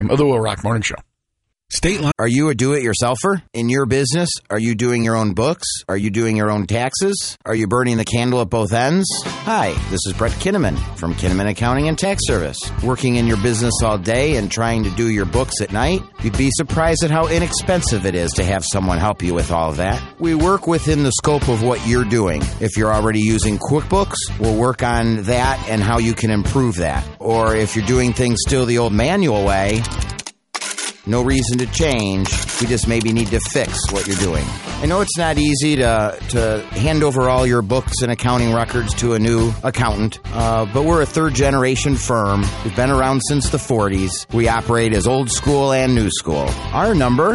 of the Will Rock Morning Show. State Line. Are you a do-it-yourselfer in your business? Are you doing your own books? Are you doing your own taxes? Are you burning the candle at both ends? Hi, this is Brett Kinnaman from Kinnaman Accounting and Tax Service. Working in your business all day and trying to do your books at night? You'd be surprised at how inexpensive it is to have someone help you with all of that. We work within the scope of what you're doing. If you're already using QuickBooks, we'll work on that and how you can improve that. Or if you're doing things still the old manual way, no reason to change. We just maybe need to fix what you're doing. I know it's not easy to hand over all your books and accounting records to a new accountant, but we're a third-generation firm. We've been around since the 40s. We operate as old school and new school. Our number,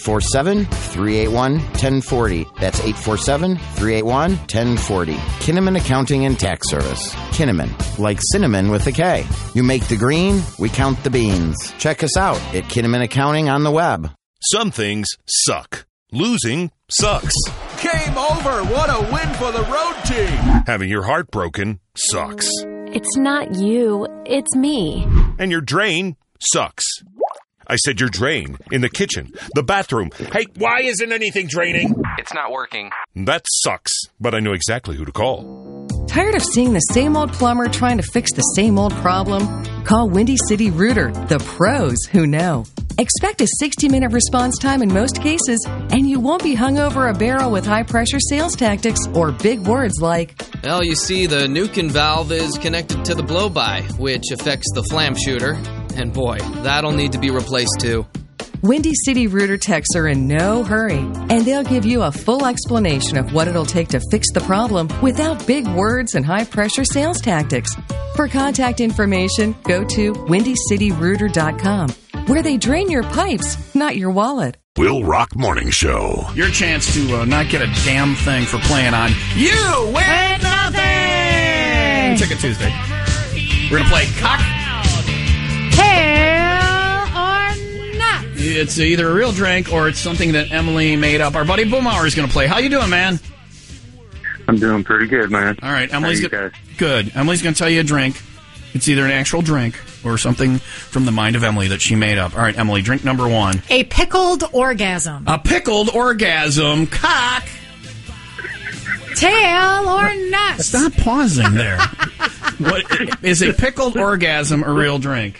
847-381-1040. That's 847-381-1040. Kinnaman Accounting and Tax Service. Kinnaman, like cinnamon with a K. You make the green, we count the beans. Check us out at Kinnaman Accounting on the web. Some things suck. Losing sucks. Game over. What a win for the road team. Having your heart broken sucks. It's not you, it's me. And your drain sucks. I said your drain in the kitchen, the bathroom. Hey, why isn't anything draining? It's not working. That sucks, but I know exactly who to call. Tired of seeing the same old plumber trying to fix the same old problem? Call Windy City Rooter, the pros who know. Expect a 60-minute response time in most cases, and you won't be hung over a barrel with high-pressure sales tactics or big words like, Well, you see, the Nukin valve is connected to the blow-by, which affects the flam shooter. And boy, that'll need to be replaced too. Windy City Rooter techs are in no hurry, and they'll give you a full explanation of what it'll take to fix the problem without big words and high-pressure sales tactics. For contact information, go to WindyCityRooter.com, where they drain your pipes, not your wallet. Will Rock Morning Show. Your chance to not get a damn thing for playing on You Win Nothing! Ticket Tuesday. We're going to play Cock. Tail or not. It's either a real drink or it's something that Emily made up. Our buddy Boomhauer is going to play. How you doing, man? I'm doing pretty good, man. All right, Emily's good. Emily's going to tell you a drink. It's either an actual drink or something from the mind of Emily that she made up. All right, Emily, drink number one. A pickled orgasm. A pickled orgasm. Cock. Tail or not. Stop pausing there. What is a pickled orgasm a real drink?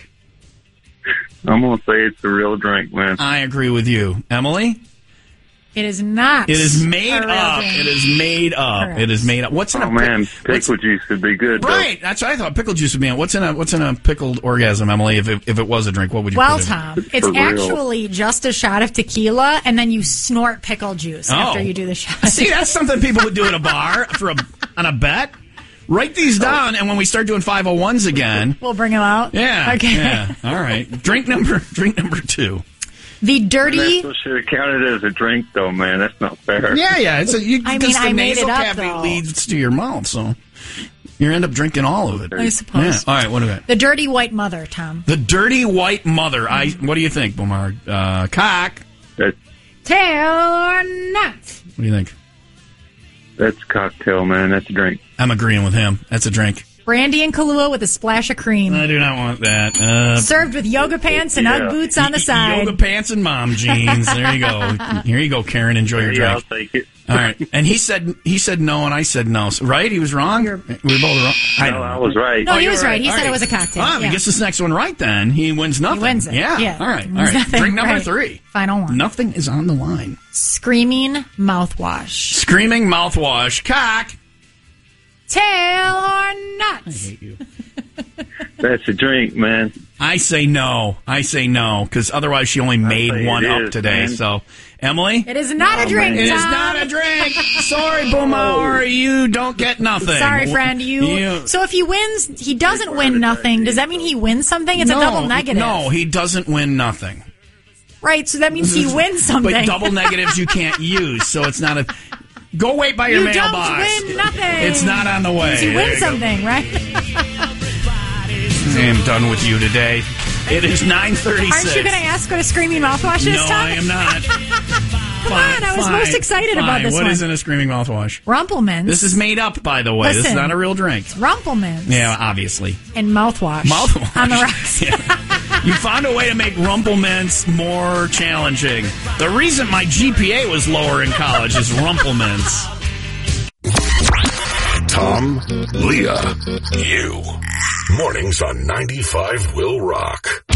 I'm going to say it's a real drink, man. I agree with you. Emily? It is not. It is made up. It is made up. Correct. It is made up. What's in a pickle juice would be good. Right. That's what I thought. Pickle juice would be in. What's in a pickled orgasm, Emily? If it was a drink, what would you Well, put in? Tom, it's actually just a shot of tequila, and then you snort pickle juice after you do the shot. See, that's something people would do at a bar on a bet. Write these down, and when we start doing 501s again, we'll bring them out. Yeah. Okay. Yeah. All right. Drink number two. The dirty. That should have counted as a drink, though, man. That's not fair. Yeah. It's the I made nasal it up, cavity though. leads to your mouth, so you end up drinking all of it. I suppose. Yeah. All right. What do we got? The dirty white mother, Tom. The dirty white mother. What do you think, Bomar? Cock. Tail or not. What do you think? That's a cocktail, man. That's a drink. I'm agreeing with him. That's a drink. Brandy and Kahlua with a splash of cream. I do not want that. Served with yoga pants and Ugg boots on the side. Yoga pants and mom jeans. There you go. Here you go, Karen. Enjoy your drink. I'll take it. All right. And he said no, and I said no. So, right? He was wrong? We were both wrong. I was right. No, he was right. He said it was a cocktail. If he gets this next one right, then he wins nothing. He wins it. Yeah. All right. Nothing, Drink number right. 3. Final one. Nothing is on the line. Screaming mouthwash. Screaming mouthwash. Cock. Tail or not. I hate you. That's a drink, man. I say no, because otherwise she only made one up today. Man. So, Emily? It is not a drink, It Tom. is not a drink. Sorry, Boomhauer, you don't get nothing. Sorry, friend. So if he wins, he doesn't win nothing. Does that mean he wins something? It's a double negative. No, he doesn't win nothing. Right, so that means he wins something. But double negatives you can't use, so it's not a... Go wait by your mailbox. You don't win nothing. It's not on the way. You win something, right? I am done with you today. It is 9:36. Aren't you going to ask what a screaming mouthwash is, Tom? No, I am not. Come on, I was most excited about this one. What isn't a screaming mouthwash? Rumplemans. This is made up, by the way. Listen, this is not a real drink. Rumplemans. Yeah, obviously. And mouthwash. Mouthwash. On the rocks. Yeah. You found a way to make Rumplemints more challenging. The reason my GPA was lower in college is Rumplemints. Tom, Leah, you. Mornings on 95 will rock.